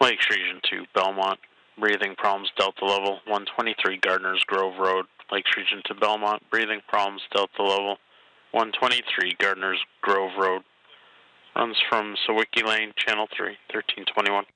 Lakes Region 2, Belmont. Breathing problems, Delta level 123, Gardner's Grove Road. Lakes Region 2, Belmont. Breathing problems, Delta level 123, Gardner's Grove Road. Runs from Sawicki Lane, Channel 3, 1321.